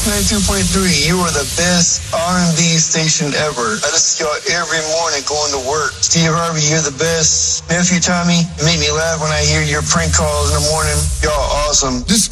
92.3, you are the best R&B station ever. I listen to y'all every morning going to work. Steve Harvey, you're the best. Nephew Tommy, you make me laugh when I hear your prank calls in the morning. Y'all awesome. This